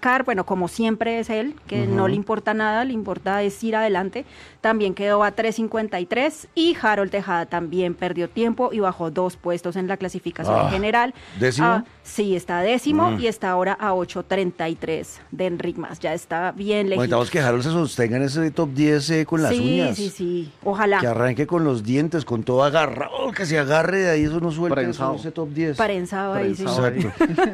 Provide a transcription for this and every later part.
Oscar, bueno, como siempre es él, que no le importa nada, le importa es ir adelante, también quedó a 3.53 y Harold Tejada también perdió tiempo y bajó 2 puestos en la clasificación general. ¿Décimo? Sí, está décimo y está ahora a 8.33 de Enric Mas, ya está bien lejos. Necesitamos que Harold se sostenga en ese top 10 con las uñas. Sí, ojalá. Que arranque con los dientes, con todo agarrado, que se agarre de ahí, eso no suelte ese top 10. Prensado ahí, sí. Exacto.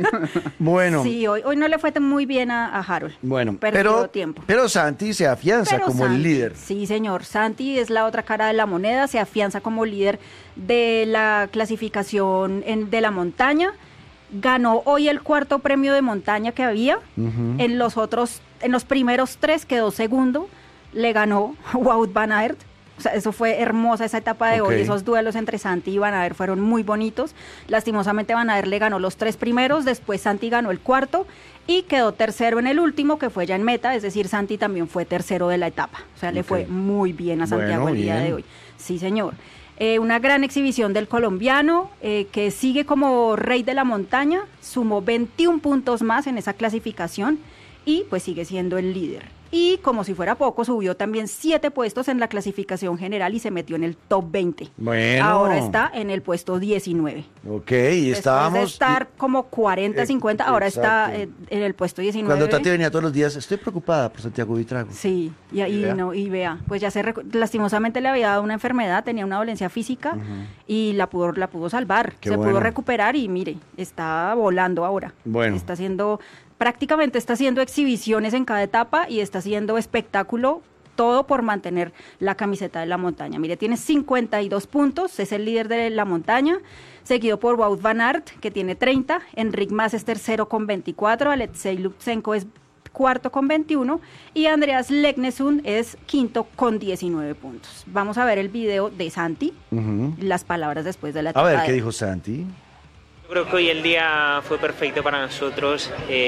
Bueno. Sí, hoy no le fue muy bien a Harold. Bueno, perdió tiempo. Pero Santi se afianza como el líder. Sí, señor. Santi es la otra cara de la moneda, se afianza como líder de la clasificación de la montaña. Ganó hoy el 4º premio de montaña que había. En los primeros 3 quedó segundo. Le ganó Wout van Aert. O sea, eso fue hermosa esa etapa de hoy. Esos duelos entre Santi y Van Aert fueron muy bonitos. Lastimosamente Van Aert le ganó los 3 primeros, después Santi ganó el 4º y quedó tercero en el último, que fue ya en meta, es decir, Santi también fue tercero de la etapa. O sea, le fue muy bien a Santiago el día de hoy. Sí, señor. Una gran exhibición del colombiano, que sigue como rey de la montaña, sumó 21 puntos más en esa clasificación y pues sigue siendo el líder. Y como si fuera poco, subió también 7 puestos en la clasificación general y se metió en el top 20. Bueno. Ahora está en el puesto 19. Ok, y estábamos... Después de estar como 40, 50, ahora está en el puesto 19. Cuando Tati venía todos los días, estoy preocupada por Santiago Buitrago. Sí, y vea, pues ya lastimosamente le había dado una enfermedad, tenía una dolencia física y la pudo salvar. Pudo recuperar y mire, está volando ahora. Bueno. Prácticamente está haciendo exhibiciones en cada etapa y está haciendo espectáculo, todo por mantener la camiseta de la montaña. Mire, tiene 52 puntos, es el líder de la montaña, seguido por Wout van Aert, que tiene 30, Enric Mas es tercero con 24, Alexei Lutsenko es cuarto con 21 y Andreas Leknesund es quinto con 19 puntos. Vamos a ver el video de Santi, las palabras después de la etapa. A ver, ¿qué dijo Santi? Yo creo que hoy el día fue perfecto para nosotros.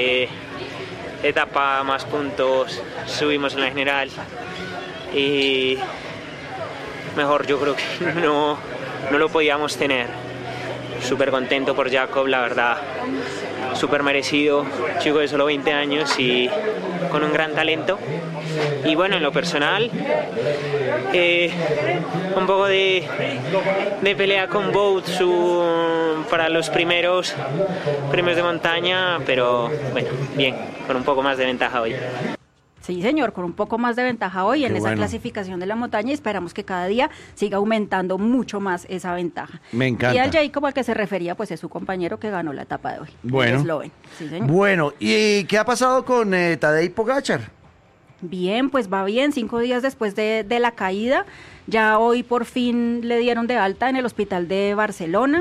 Etapa, más puntos, subimos en la general y mejor yo creo que no lo podíamos tener. Súper contento por Jakob, la verdad, súper merecido, chico de solo 20 años y con un gran talento. Y bueno, en lo personal, un poco de pelea con Wout para los primeros premios de montaña, pero bueno, bien, con un poco más de ventaja hoy. Sí, señor, con un poco más de ventaja hoy en esa clasificación de la montaña y esperamos que cada día siga aumentando mucho más esa ventaja. Me encanta. Y al Jacob al que se refería, pues es su compañero que ganó la etapa de hoy. Bueno, sí, señor. Bueno, ¿y qué ha pasado con Tadej Pogačar? Bien, pues va bien, 5 días después de la caída, ya hoy por fin le dieron de alta en el hospital de Barcelona.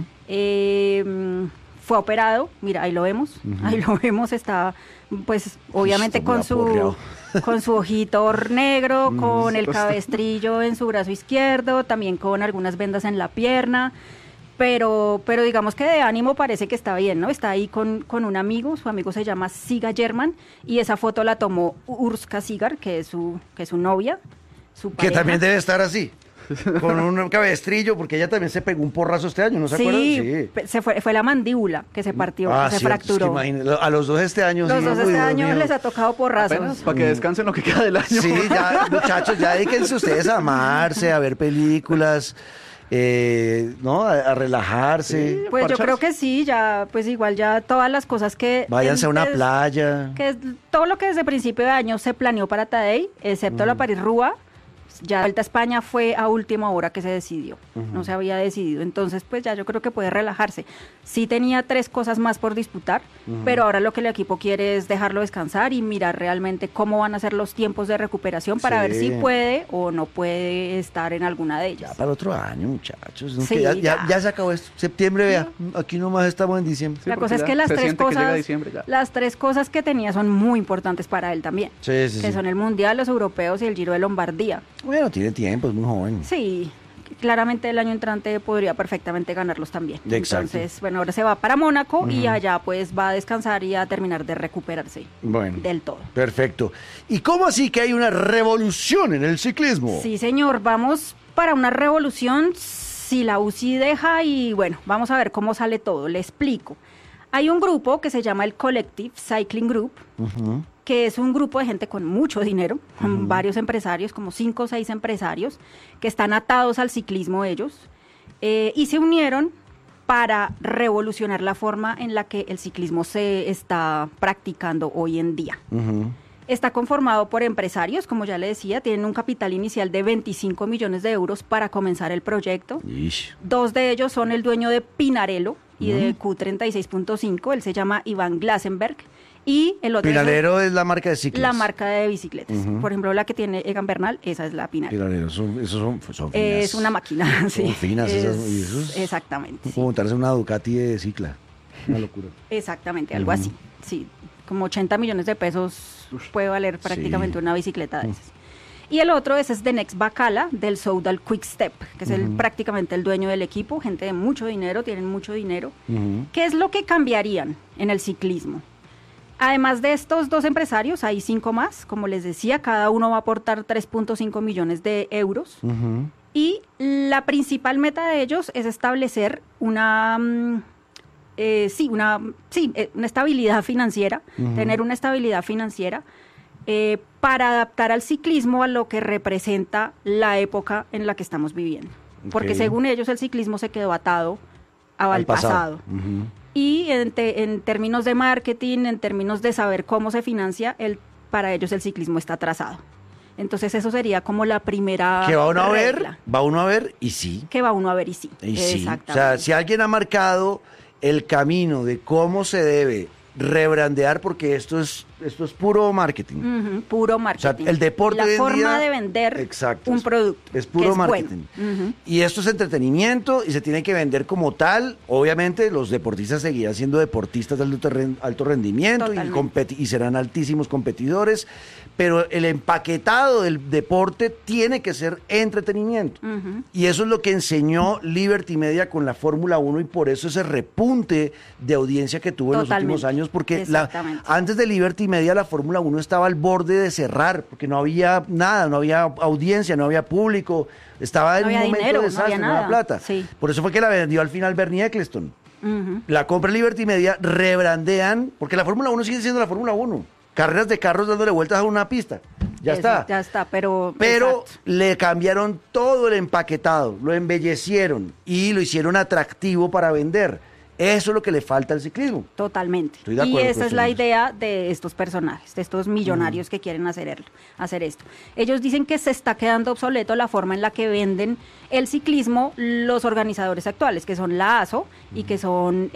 Fue operado, mira, ahí lo vemos, está pues obviamente con su ojito negro, con el cabestrillo en su brazo izquierdo, también con algunas vendas en la pierna, pero digamos que de ánimo parece que está bien, ¿no? Está ahí con un amigo, su amigo se llama Siga German, y esa foto la tomó Urska Sigar, que es su novia, su pareja. Que también debe estar así. Con un cabestrillo, porque ella también se pegó un porrazo este año, ¿no se acuerdan? Sí, fue la mandíbula que se partió, se fracturó. Es que a los dos este año. Los dos este año les ha tocado porrazos. Apenas para que descansen lo que queda del año. Sí, ya, muchachos, ya dedíquense ustedes a amarse, a ver películas, ¿no? A relajarse. Sí, pues yo creo que sí, ya, pues igual ya todas las cosas que... Váyanse a una playa. Que todo lo que desde principio de año se planeó para Tadej, excepto la París-Roubaix, ya la Vuelta a España fue a última hora que se decidió, no se había decidido, entonces pues ya yo creo que puede relajarse. Sí tenía 3 cosas más por disputar, pero ahora lo que el equipo quiere es dejarlo descansar y mirar realmente cómo van a ser los tiempos de recuperación para ver si puede o no puede estar en alguna de ellas. Ya para el otro año, muchachos, sí, ya se acabó esto, septiembre, vea, aquí nomás estamos en diciembre. La cosa es que las 3 cosas que tenía son muy importantes para él también, que son el Mundial, los europeos y el Giro de Lombardía. Bueno, tiene tiempo, es muy joven. Sí, claramente el año entrante podría perfectamente ganarlos también. Exacto. Entonces, bueno, ahora se va para Mónaco y allá pues va a descansar y a terminar de recuperarse del todo. Perfecto. ¿Y cómo así que hay una revolución en el ciclismo? Sí, señor, vamos para una revolución si la UCI deja y bueno, vamos a ver cómo sale todo, le explico. Hay un grupo que se llama el Collective Cycling Group, que es un grupo de gente con mucho dinero, con varios empresarios, como 5 o 6 empresarios, que están atados al ciclismo ellos, y se unieron para revolucionar la forma en la que el ciclismo se está practicando hoy en día. Está conformado por empresarios, como ya le decía, tienen un capital inicial de 25 millones de euros para comenzar el proyecto. Ish. 2 de ellos son el dueño de Pinarello y de Q36.5, él se llama Iván Glasenberg, y el otro Pinarello es la marca de ciclas. la marca de bicicletas. Por ejemplo, la que tiene Egan Bernal, esa es la Pinarello. Pinarello, esos son finas. Es una máquina, sí. Son finas esas. Y esos, exactamente. como montarse una Ducati de cicla. Una locura. Exactamente, algo así. Sí, como 80 millones de pesos puede valer prácticamente una bicicleta de esas. Y el otro es The Next Bacala, del Soudal Quick Step, que es prácticamente el dueño del equipo, gente de mucho dinero, tienen mucho dinero. ¿Qué es lo que cambiarían en el ciclismo? Además de estos 2 empresarios, hay 5 más, como les decía, cada uno va a aportar 3.5 millones de euros. Y la principal meta de ellos es establecer una estabilidad financiera, tener una estabilidad financiera para adaptar al ciclismo a lo que representa la época en la que estamos viviendo. Porque según ellos el ciclismo se quedó atado al pasado. Y en términos de marketing, en términos de saber cómo se financia, para ellos el ciclismo está atrasado. Entonces eso sería como la primera que va uno regla. Va uno a ver y sí. Que va uno a ver y sí. Y sí. O sea, si alguien ha marcado el camino de cómo se debe rebrandear, porque esto es puro marketing. Puro marketing. O sea, el deporte la hoy en forma día, de vender exacto, un producto. Es puro que es marketing. Bueno. Y esto es entretenimiento y se tiene que vender como tal. Obviamente los deportistas seguirán siendo deportistas de alto rendimiento y serán altísimos competidores, pero el empaquetado del deporte tiene que ser entretenimiento. Y eso es lo que enseñó Liberty Media con la Fórmula 1 y por eso ese repunte de audiencia que tuvo en los últimos años, porque antes de Liberty Media la Fórmula 1 estaba al borde de cerrar, porque no había nada, no había audiencia, no había público, estaba en un momento de desastre, no había plata. Sí. Por eso fue que la vendió al final Bernie Eccleston. La compra Liberty Media, rebrandean, porque la Fórmula 1 sigue siendo la Fórmula 1. Carreras de carros dándole vueltas a una pista. Ya está, pero le cambiaron todo el empaquetado, lo embellecieron y lo hicieron atractivo para vender. Eso es lo que le falta al ciclismo. Totalmente. Estoy de acuerdo y esa con es la ustedes. idea de estos personajes, de estos millonarios que quieren hacer esto. Ellos dicen que se está quedando obsoleto la forma en la que venden el ciclismo los organizadores actuales, que son la ASO y que son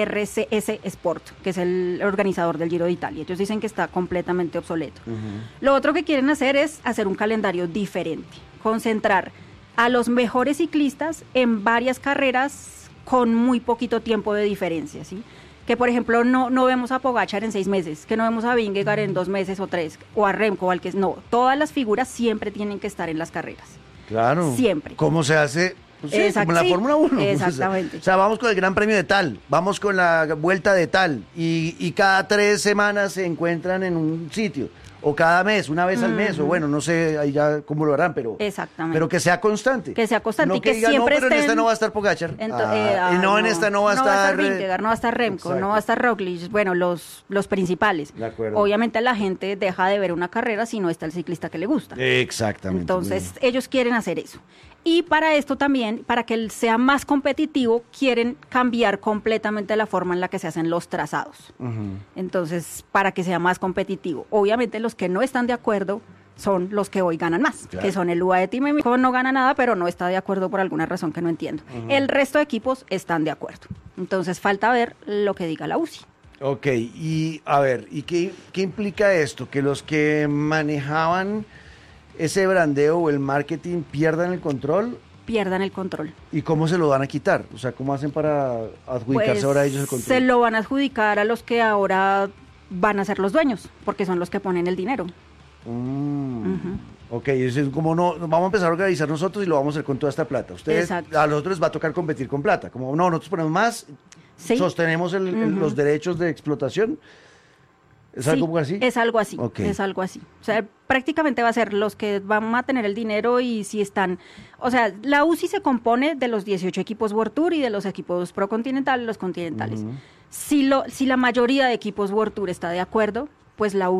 RCS Sport, que es el organizador del Giro de Italia. Ellos dicen que está completamente obsoleto. Lo otro que quieren hacer es hacer un calendario diferente, concentrar a los mejores ciclistas en varias carreras con muy poquito tiempo de diferencia, ¿sí? Que, por ejemplo, no vemos a Pogačar en 6 meses, que no vemos a Vingegaard en 2 meses o 3, o a Remco, no. Todas las figuras siempre tienen que estar en las carreras. Claro. Siempre. ¿Cómo se hace? Pues sí, como la Fórmula 1. Exactamente. O sea, vamos con el Gran Premio de tal, vamos con la Vuelta de tal, y cada 3 semanas se encuentran en un sitio. O cada mes, una vez al mes, o bueno, no sé ahí ya cómo lo harán, pero que sea constante. Que sea constante no y que diga, siempre pero en esta no va a estar Pogačar. En esta no va a estar... No va a estar Vingegaard, no va a estar Remco, exacto, no va a estar Roglic, bueno, los principales. De acuerdo. Obviamente la gente deja de ver una carrera si no está el ciclista que le gusta. Exactamente. Entonces ellos quieren hacer eso. Y para esto también, para que él sea más competitivo, quieren cambiar completamente la forma en la que se hacen los trazados. Entonces, para que sea más competitivo. Obviamente los que no están de acuerdo son los que hoy ganan más, que son el UAE Team México, no gana nada, pero no está de acuerdo por alguna razón que no entiendo. El resto de equipos están de acuerdo. Entonces, falta ver lo que diga la UCI. Ok, y a ver, ¿y qué implica esto? Que los que manejaban ese brandeo o el marketing pierdan el control. Pierdan el control. ¿Y cómo se lo van a quitar? O sea, ¿cómo hacen para adjudicarse pues, ahora ellos el control? Se lo van a adjudicar a los que ahora van a ser los dueños, porque son los que ponen el dinero. Ok, es como no, vamos a empezar a organizar nosotros y lo vamos a hacer con toda esta plata. Ustedes, a nosotros les va a tocar competir con plata. Como no, nosotros ponemos más, sostenemos los derechos de explotación. ¿Es algo así? Es algo así, okay. Es algo así. O sea, prácticamente va a ser los que van a tener el dinero y si están... O sea, la UCI se compone de los 18 equipos World Tour y de los equipos Pro Continental y los continentales. Si la mayoría de equipos World Tour está de acuerdo, pues la